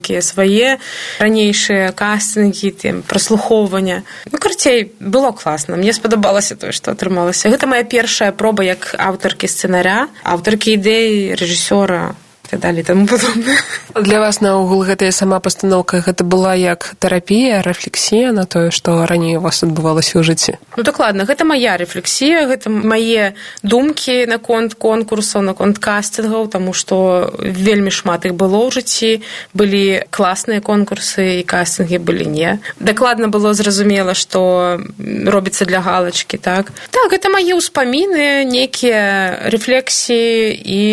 свае ранейшыя кастынгі, праслухоўвання. Карацей, было класна. Мне спадабалася тое, што атрымалася. Гэта моя першая проба як аўтаркі сцэнаря, аўтаркі ідэй, рэжысёра, і далее, тому падобнае. Для вас, наогул, гэтая сама пастаноўка, гэта была як тэрапія, рэфлексія на тое, што раней у вас адбывалася ў жыцці? Дакладна, гэта моя рэфлексія, гэта мае думкі наконт конкурсаў, наконт кастынгаў, таму што вельмі шмат іх было ў жыцці, былі класныя конкурсы і кастынгі былі не. Дакладна было зразумела, што робіцца для галачкі, так? Так, гэта мае ўспаміны, нейкія рэфлексіі і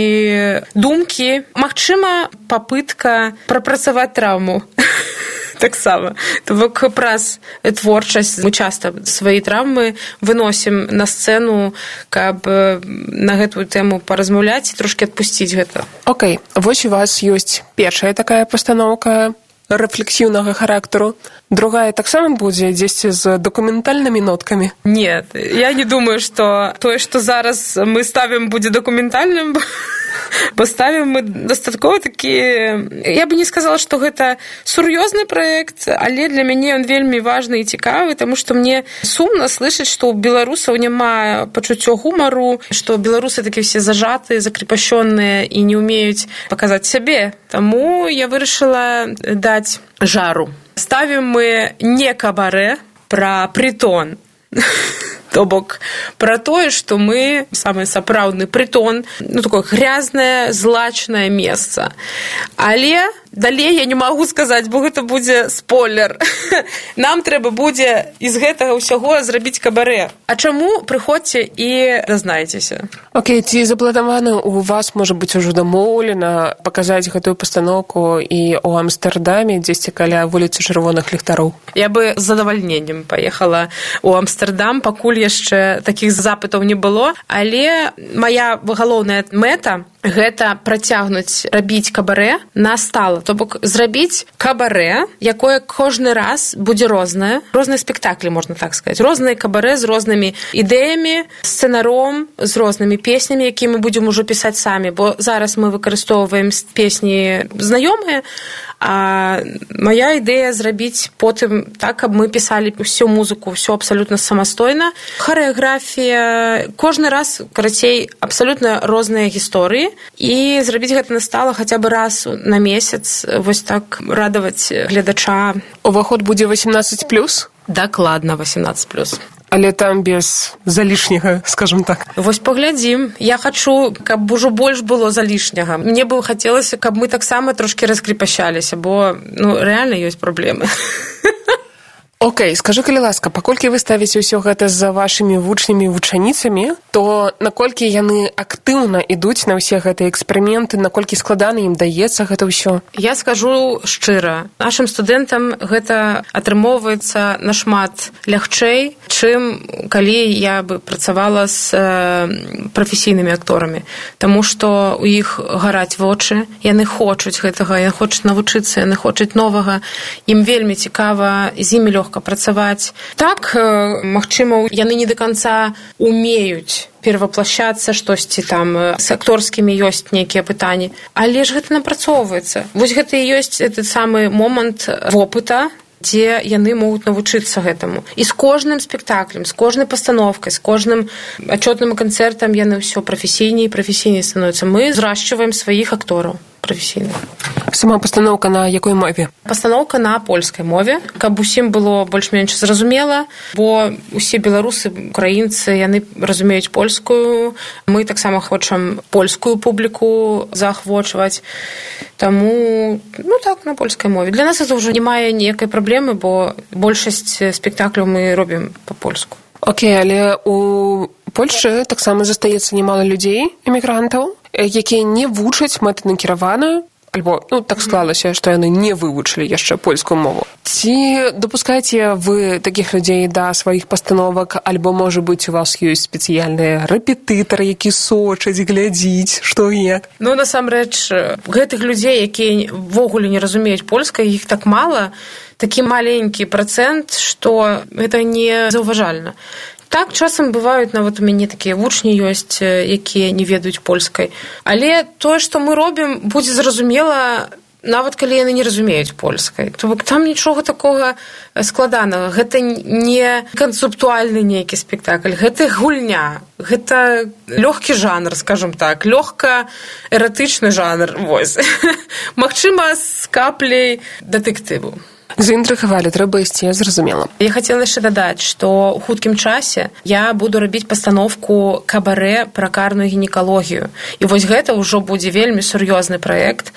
думкі. Магчыма, папытка прапрацаваць траўму. Таксама. То бок праз творчасць мы часта свае траўмы выносім на сцэну, каб на гэтую тэму паразмаўляць і трошкі адпусціць гэта. Окей. Вось у вас ёсць першая такая пастаноўка рэфлексіўнага характару. Другая таксама будзе дзесьці з дакументальнымі ноткамі? Не, я не думаю, што тое, што зараз мы ставім, будзе дакументальным, бо ставім мы дастаткова такі... Я бы не сказала, што гэта сур'ёзны праект, але для мяне ён вельмі важны і цікавы, таму што мне сумна слышаць, што ў беларусаў няма пачуццё гумару, што беларусы такі все зажатыя, закрепашённыя і не ўмеюць паказаць сябе. Таму я вырашыла даць жару. Ставім мы не кабарэ, пра прытон. То бок, пра тое, што мы самы сапраўдны прытон, такое грязнае, злачнае месца. Але далей я не магу сказаць, бо гэта будзе спойлер. Нам трэба будзе з гэтага ўсяго зрабіць кабарэ. А чаму? Прыходзьце і дазнаецеся. Окей, ці запланавана у вас, можа быць, ужо дамоўлена паказаць гэтую пастаноўку і ў Амстэрдаме, дзесьці каля вуліцы Чырвоных ліхтароў? Я бы з задавальненнем паехала ў Амстэрдам, пакуль яшчэ такіх запытаў не было, але моя галоўная мэта гэта працягнуць рабіць кабарэ на стала. То бок зрабіць кабарэ, якое кожны раз будзе рознае. Розныя спектаклі, можна так сказаць. Розныя кабарэ з рознымі ідэямі, сцэнаром, з рознымі песнямі, якія мы будзем ужо пісаць самі. Бо зараз мы выкарыстоўваем песні знаёмыя, а моя ідэя зрабіць потым так, каб мы пісалі всю музыку, все абсалютна самастойна. Харэаграфія, кожны раз, карацей, абсалютна розныя гісторыі, і зрабіць гэта на стала хаця бы раз на месяц, вось так радаваць гледача. Уваход будзе 18+? Дакладна 18+. Але там без залішняга, скажем так. Вось паглядзім. Я хачу, каб ужо больш было залішняга. Мне бы хацелася, каб мы таксама трошкі раскрепашаліся, бо рэальна ёсць праблемы. Окей, скажы, калі ласка, паколькі вы ставіце ўсё гэта за вашымі вучнямі і вучаніцамі, то наколькі яны актыўна ідуць на ўсе гэтыя эксперыменты, наколькі складана ім даецца гэта ўсё? Я скажу шчыра, нашым студэнтам гэта атрымоўваецца нашмат лягчэй, чым калі я бы працавала з прафесійнымі акторамі. Таму што у іх гараць вочы, яны хочуць гэтага, яны хочуць навучыцца, яны хочуць новага, ім вельмі цікава, з імі лёгка працаваць. Так, магчыма, яны не да канца умеюць пераваплашацца, штосьці там з акторскімі ёсць нейкія пытанні, але ж гэта напрацоўваецца. Вось гэта і ёсць этот самы момант вопыта, дзе яны могуць навучыцца гэтаму. І з кожным спектаклем, з кожнай пастановкай, з кожным адчётным канцэртам яны ўсё прафесійней і прафесійней становяцца. Мы зрашчваем сваіх актораў прафесійных. Сама пастаноўка на якой мове? Пастаноўка на польскай мове, каб усім было больш-менш зразумела, бо усе беларусы, украінцы, яны разумеюць польскую. Мы таксама хочам польскую публіку заахвочваць. Таму, так, на польскай мове. Для нас это ўжо не мае ніякай праблемы, бо большасць спектакляў мы робім па-польску. Окей, але у Польшчы таксама застаецца немало людзей, эмігрантаў, якія не вучаць мэтанакіравана, альбо, так склалася, што яны не вывучылі яшчэ польскую мову. Ці дапускаеце вы такіх людзей да сваіх пастановак, альбо, можа быць, у вас ёсць спецыяльныя рэпетытары, які сочаць, глядзіць, што і як? Насамрэч, гэтых людзей, якія ввогуле не разумеюць польскай, іх так мала, такі маленькі працэнт, што гэта не заўважальна. Так, часам бываюць, нават у мяне такія вучні ёсць, якія не ведаюць польскай. Але тое, што мы робім, будзе зразумела нават калі яны не разумеюць польскай. То бок там нічога такога складанага. Гэта не канцэптуальны нейкі спектакль, гэта гульня. Гэта лёгкі жанр, скажем так, лёгка-эратычны жанр. Вось. Магчыма, з капляй дэтэктыву. Заінтрыгавалі, трэба ісці, зразумела. Я хацела яшчэ дадаць, што ў хуткім часе я буду рабіць пастановку кабарэ пра карную гінекалогію. І вось гэта ўжо будзе вельмі сур'ёзны праект,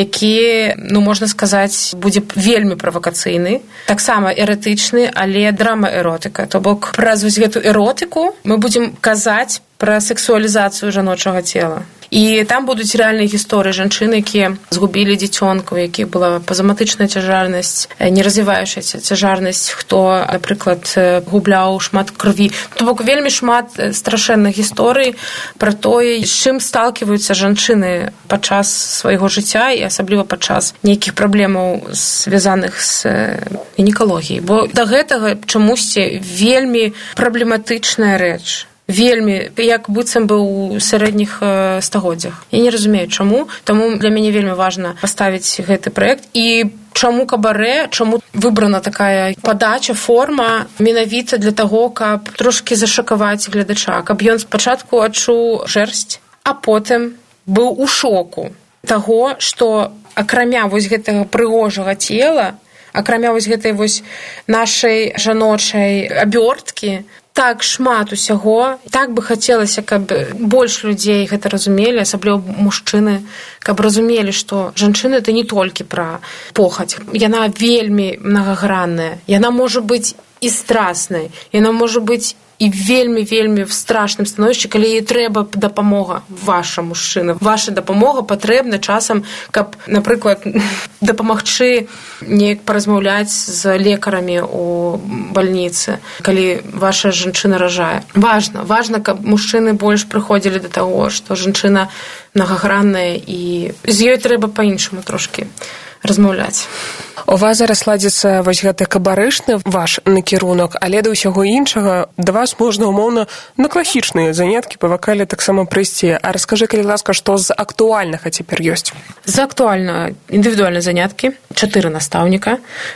які, можна сказаць, будзе вельмі правакацыйны, таксама эратычны, але драма-эротыка. То бок праз вось гэту эротыку мы будзем казаць пра сексуалізацыю жаночага цела. І там будуць рэальныя гісторыі жанчын, якія згубілі дзіцёнка, у якіх была пазаматычная цяжарнасць, неразвіваючая цяжарнасць, хто, напрыклад, губляў шмат крыві. То бок вельмі шмат страшэнных гісторый пра тое, з чым сталківаюцца жанчыны падчас свайго жыцця і асабліва падчас нейкіх праблемаў, звязаных з гінекалогіяй. Бо да гэтага чамусьці вельмі праблематычная рэч. Вельмі, як быццам бы ў сярэдніх стагоддзях. Я не разумею, чаму. Таму для мяне вельмі важна паставіць гэты праект. І чаму кабарэ, чаму выбрана такая падача, форма, менавіта для таго, каб трошкі зашакаваць гледача, каб ён спачатку адчуў шэрсць, а потым быў у шоку таго, што акрамя вось гэтага прыгожага цела, акрамя вось гэтай вось нашай жаночай абёрткі, так шмат усяго. Так бы хацелася, каб больш людзей гэта разумелі, асабліва мужчыны, каб разумелі, што жанчына это не толькі пра похаць. Яна вельмі мнагагранная. Яна можа быць і страснай. Яна можа быць і вельмі-вельмі в страшным становішчы, калі ёй трэба дапамога, ваша мужчына. Ваша дапамога патрэбна часам, каб, напрыклад, дапамагчы неяк паразмаўляць з лекарамі ў бальніцы, калі ваша жанчына ражае. Важна, каб мужчыны больш прыходзілі да таго, што жанчына мнагагранная і з ёй трэба па-іншаму трошкі размаўляць. У вас зараз ладзіцца вось гэты кабарышны ваш накірунак, але да ўсяго іншага да вас можна умоўна на класічныя заняткі па вакале таксама прыйсці. А раскажы, калі ласка, што з актуальнага цяпер ёсць? З актуальна індывідуальныя заняткі, 4 настаўніка,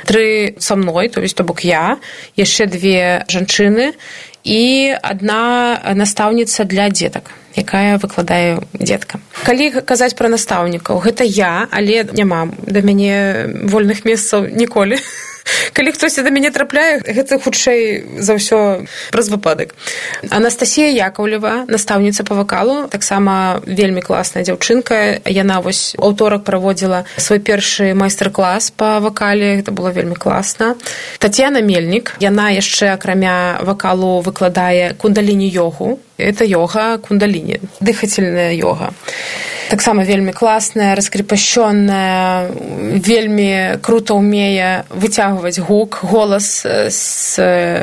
3 са мной, то бок я, яшчэ 2 жанчыны і 1 настаўніца для дзетак, якая выкладае дзеткам. Калі казаць пра настаўнікаў, гэта я, але няма да мяне вольных месцаў ніколі. Калі хтосьці да мяне трапляе, гэта хутчэй за ўсё праз выпадак. Анастасія Яковлева, настаўніца па вакалу, таксама вельмі класная дзяўчынка. Яна вось аўторак праводзіла свой першы майстар-клас па вакале, гэта было вельмі класна. Тацьяна Мельнік, яна яшчэ акрамя вакалу выкладае кундаліні-йогу. Это йога кундаліні, дыхательная йога. Таксама вельмі класная, раскрепощенная, вельмі круто умее выцягваць гук, голас з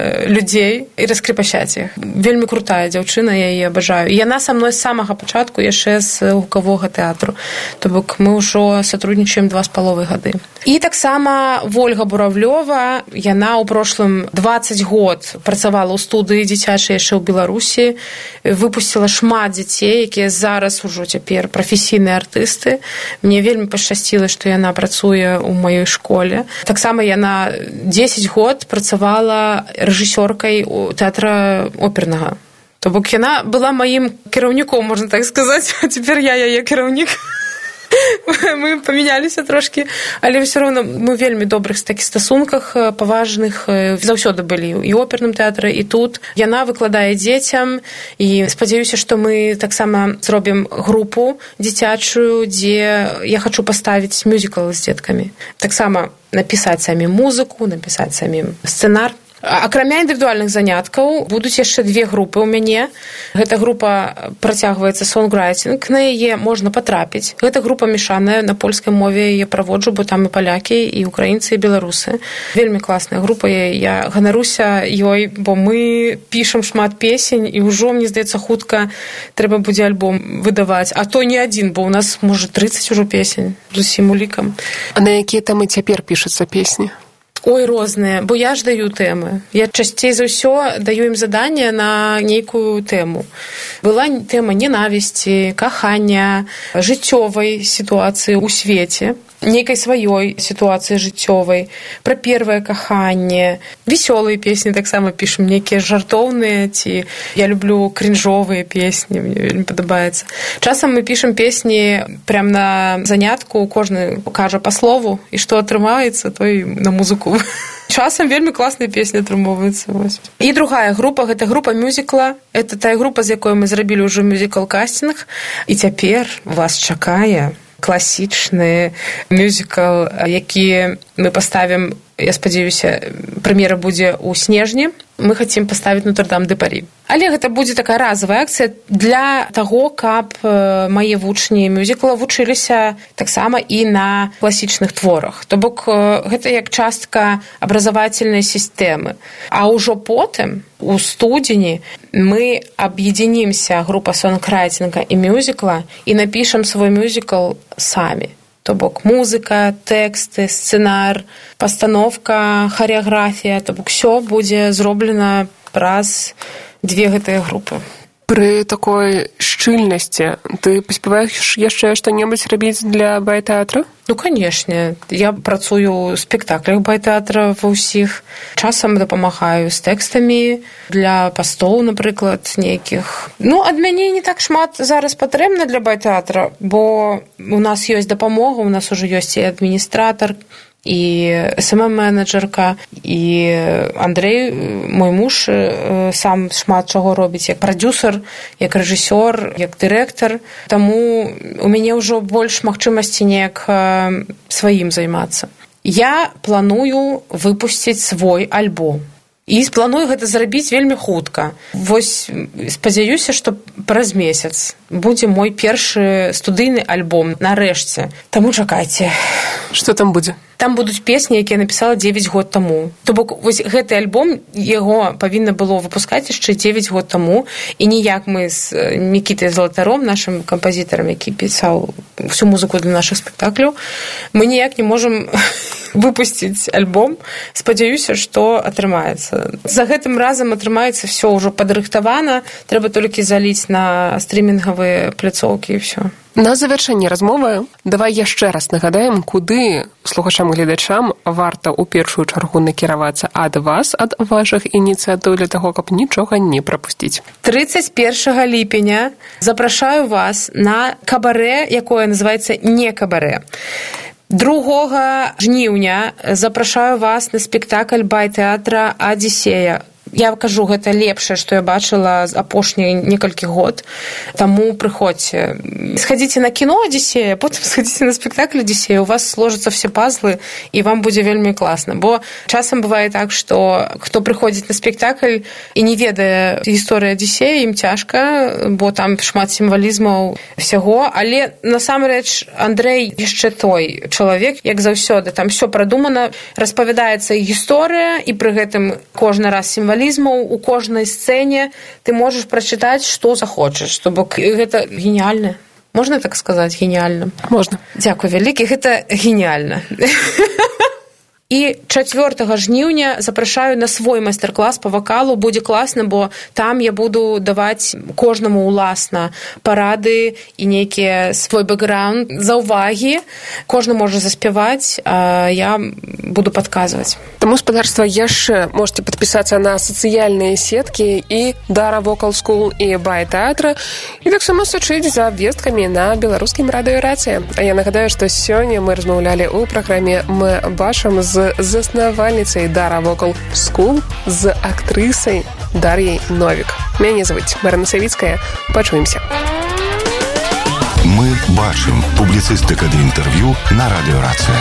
людзей і раскрепощаць іх. Вельмі крутая дзяўчына, я яе абажаю. І яна са мной з самага пачатку яшчэ з гукавога тэатру. То бок мы ўжо сотруднічаем 2,5 гады. І таксама Вольга Буравлёва, яна ў прошлым 20 год працавала ў студыі дзіцячай яшчэ ў Беларусі, выпусціла шмат дзяцей, якія зараз ужо цяпер прафесійныя артысты. Мне вельмі пашчасціла, што яна працуе ў маёй школе. Таксама яна 10 год працавала рэжысёркай у тэатра опернага. То бок яна была маім кіраўніком, можна так сказаць, а цяпер я яе кіраўнік. Мы памяняліся трошкі, але ўсё роўна мы вельмі добрых такіх стасунках, паважных, заўсёды былі і ў оперным тэатры, і тут. Яна выкладае дзецям, і спадзяюся, што мы таксама зробім групу дзіцячую, дзе я хачу паставіць мюзікл з дзеткамі. Таксама напісаць самім музыку, напісаць самім сцэнар. Акрамя індывідуальных заняткаў будуць яшчэ 2 групы ў мяне. Гэта група працягваецца сонграйтинг, на яе можна патрапіць. Гэта група мешаная, на польскай мове яе праводжу, бо там і палякі, і украінцы, і беларусы. Вельмі класная група, я ганаруся ёй, бо мы пішам шмат песень, і ўжо, мне здаецца, хутка трэба будзе альбом выдаваць. А то не адзін, бо ў нас, можа, 30 ужо песень з усім улікам. А на якія тэмы цяпер пішуцца песні? Ой, розныя, бо я ж даю тэмы. Я часцей за ўсё даю ім заданне на нейкую тэму. Была тэма ненавісці, кахання, жыццёвай сітуацыі ў свеце. нейкай сваёй сітуацыі жыццёвай, пра первае каханне. Весёлыя песні таксама пішам, нейкія жартоўныя, ці я люблю крінжовыя песні, мне вельмі падабаецца. Часам мы пішам песні прям на занятку, кожны кажа па слову, і што атрымаецца, той на музыку. Часам вельмі класныя песні атрымоўваюцца. І другая група, гэта група мюзікла. Это тая група, з якой мы зрабілі ўжо мюзікл-кастинг. І цяпер вас чакае класічны мюзікл, які мы паставім, я спадзяюся, прэм'ера будзе ў снежні. Мы хацім паставіць Нотр-Дам-де-Парі. Але гэта будзе такая разовая акцыя для таго, каб мае вучні мюзікла вучыліся таксама і на класічных творах. То бок гэта як частка абразавательнай сістэмы. А ўжо потым, у студзені, мы аб'ядзінімся, група сонграйтинга і мюзікла, і напішам свой мюзікл самі. То бок музыка, тэксты, сцэнар, пастановка, харэаграфія, то бок усё будзе зроблена праз две гэтыя групы. Пры такой шчыльнасці ты паспяваеш яшчэ што-небудзь рабіць для байтэатра? Ну, канешне. Я працую ў спектаклях байтэатра ва ўсіх. Часам дапамагаю з тэкстамі для пастоў, напрыклад, нейкіх. Ну, ад мяне не так шмат зараз патрэбна для байтэатра, бо у нас ёсць дапамога, у нас ужо ёсць і адміністратар, і СММ-менеджерка, і Андрэй, мой муж, сам шмат чаго робіць, як прадюсер, як рэжысёр, як дырэктар. Таму у мяне ўжо больш магчымасці неяк сваім займацца. Я планую выпусціць свой альбом. І планую гэта зрабіць вельмі хутка. Вось спадзяюся, што праз месяц будзе мой першы студыйны альбом нарэшце. Таму чакайце. Што там будзе? Там будуць песні, якія я напісала 9 год таму. То бок, вось гэты альбом, яго павінна было выпускаць яшчэ 9 год таму, і ніяк мы з Мікітай Залатаром, нашым кампазітарам, які пісаў всю музыку для нашых спектакляў, мы ніяк не можам выпусціць альбом. Спадзяюся, што атрымаецца. За гэтым разам атрымаецца все ўжо падрыхтавана, трэба толькі заліць на стрімінгавыя пляцоўкі і ўсё. На завяршэнне размовы давай яшчэ раз нагадаем, куды слухачам-гледачам варта ў першую чаргу накіравацца ад вас, ад вашых ініцыятыў для таго, каб нічога не прапусціць. 31 ліпеня запрашаю вас на кабарэ, якое называецца «Не кабарэ». 2 жніўня запрашаю вас на спектакль байтэатра «Адзісея». Я кажу, гэта лепшае, што я бачыла з апошніх некалькі год. Таму прыходзьце. Схадзіце на кіно «Адзісея», потым схадзіце на спектакль «Адзісея». У вас сложацца все пазлы, і вам будзе вельмі класна. Бо часам бывае так, што хто прыходзіць на спектакль і не ведае гісторыі «Адзісея», ім цяжка, бо там шмат сімвалізмаў всяго. Але насамрэч Андрэй яшчэ той чалавек, як заўсёды. Там все прадумана, распавядаецца і гісторыя, і пры гэтым кожны раз сімвалізм. У кожнай сцэне ты можаш прачытаць, што захочаш. То бок гэта геніальна. Можна так сказаць, геніальна? Можна. Дзякуй вялікі, гэта геніальна. І 4 жніўня запрашаю на свой майстар-клас па вакалу. Будзе класна, бо там я буду даваць кожнаму ўласна парады і нейкія свой бэкграунд, заўвагі. Кожны можа заспяваць, а я буду падказваць. Таму, спадарства, яшчэ можете падпісацца на сацыяльныя сеткі і Дара Вокал Скул і байтэатра, і таксама сачыць за весткамі на беларускім радыё Рацыя. А я нагадаю, што сёння мы размаўлялі ў праграме «Мы бачым» з заснавальніцай Дара Вокал Скул, з актрысай Дар'яй Новік. Мяне звуць Марына Савіцкая. Пачуемся. Мы бачым. Публіцыстыка ды інтэрв'ю на радыё Рацыя.